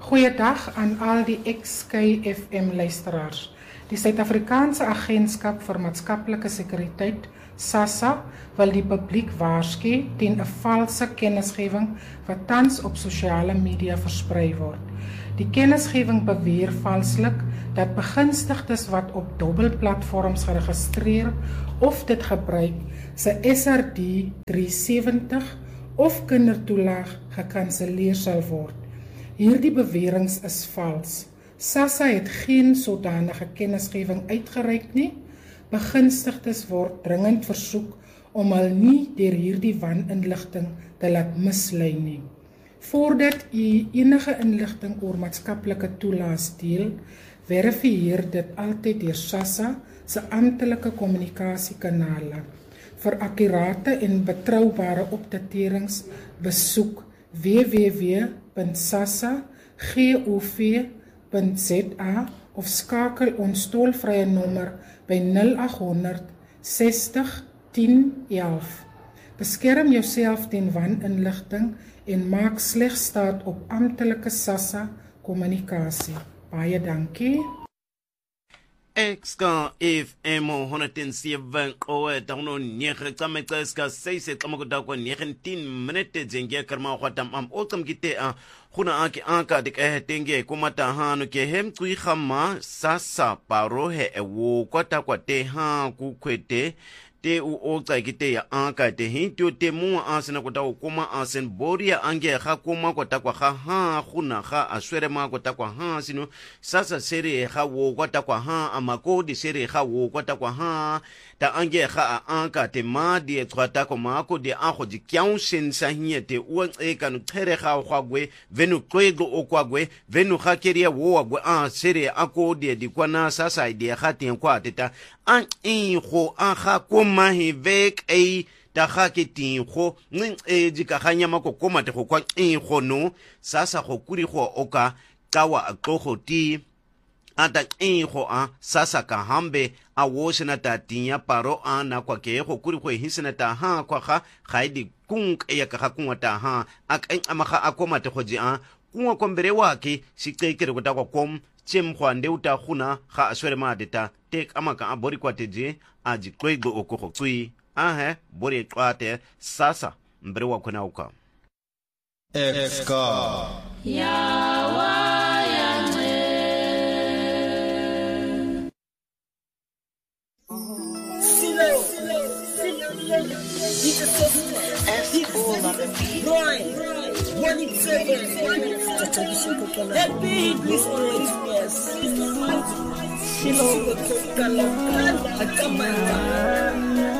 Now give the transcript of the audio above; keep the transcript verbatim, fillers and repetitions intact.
Goeiedag aan al die X K F M luisteraars. Die Suid-Afrikaanse Agentskap vir Maatskaplike Sekuriteit, SASSA, wil die publiek waarsku teen 'n valse kennisgewing wat tans op sosiale media versprei word. Die kennisgewing beweer valslik dat begunstigdes wat op dubbelplatforms geregistreer of dit gebruik, se S R D drie sewentig of kindertoelaag gekanselleer sal word. Hierdie beweringe is vals. SASSA het geen sodanige kennisgewing uitgereik nie. Begunstigdes word dringend versoek om al nie deur hierdie waninligting te laat mislei nie. Voordat u enige inligting oor maatskaplike toelaas deel, verifieer dit altyd deur SASSA se amptelike kommunikasiekanale. Vir akkurate en betroubare opdaterings besoek w w w punt sassa gov punt z a of skakel ons tolvrye nommer by nul agt honderd sestig tien elf. Beskerm jouself teen waninligting en maak slegs staat op amptelike SASSA kommunikasie. Baie dankie. X K F M honderd zeven koe tano nege kame tsaska seise kama kudakwa negentien minute jenge karma kwatam am otam kite a kuna aki anka dik eh tenge kumata hanu ke hem kui khama SASSA parohe e wo kwata kwate ha kukwete te u otsa kite ya anka te hinto te mu asena kwata kuma asen boria ange kha kuma kwata kwa kha ha khuna kha aswere ma kwata kwa ha sino SASSA sere kha wo kwata kwa ha amako di sere kha wo kwata kwa ha ta ange kha anka te ma di kwata kwa mako di ango di kyau sensa hiete u e kanu tere kha kwagwe venu kwego okwagwe venu kha keria wo agwe a sere ako di di kwana SASSA di kha ten kwa teta an in ho an kha kuma hi vek e ta kha ke tin ho ning e di ka khanya mako koma te go kwa in ho no SASSA go kuri go oka kawa akgo ti ata in ho a SASSA ka hambe a wo sena ta tinya paro ana kwa ke go kuri go hisena ta ha kwa kha khaidi kung e ya ka kungwa ta ha ak en amakha akoma te go ji a kungwa kombere wake sikekere go ta kwa kom chem khwande uta khuna kha aswere ma deta tek amaka abori kwateje aji kwego okoko tsui ahe bori kwate SASSA mbere wa khona uka Exka yawa yangwe Silo Silo F all on the beat. one eight seven Happy Christmas. Silo Kala Kala Akamanda